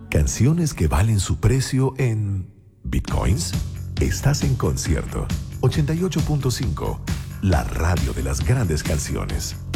Canciones que valen su precio en Bitcoins. Estás en Concierto 88.5, la radio de las grandes canciones.